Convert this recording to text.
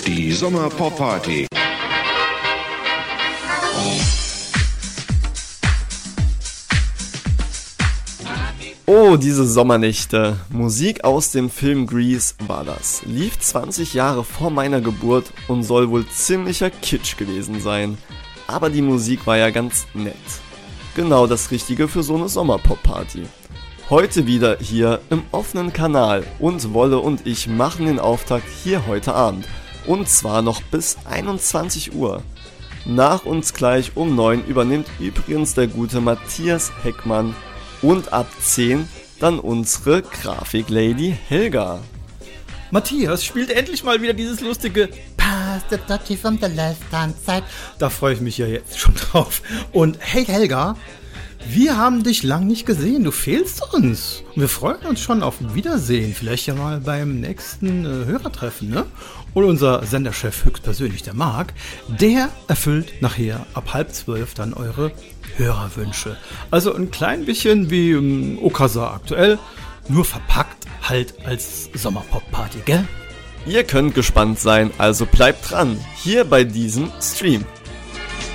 Die Sommer-Pop-Party. Oh, diese Sommernächte. Musik aus dem Film Grease war das. Lief 20 Jahre vor meiner Geburt und soll wohl ziemlicher Kitsch gewesen sein. Aber die Musik war ja ganz nett. Genau das Richtige für so eine Sommerpop-Party. Heute wieder hier im offenen Kanal und Wolle und ich machen den Auftakt hier heute Abend. Und zwar noch bis 21 Uhr. Nach uns gleich um 9 übernimmt übrigens der gute Matthias Heckmann. Und ab 10 dann unsere Grafiklady Helga. Matthias spielt endlich mal wieder dieses lustige Pass the Dutchie from the left hand side. Da freue ich mich ja jetzt schon drauf. Und hey Helga, wir haben dich lang nicht gesehen, du fehlst uns. Und wir freuen uns schon auf ein Wiedersehen, vielleicht ja mal beim nächsten Hörertreffen, ne? Und unser Senderchef höchstpersönlich, der Marc, der erfüllt nachher ab 11:30 dann eure Hörerwünsche. Also ein klein bisschen wie Okasa aktuell, nur verpackt halt als Sommerpop-Party, gell? Ihr könnt gespannt sein, also bleibt dran, hier bei diesem Stream.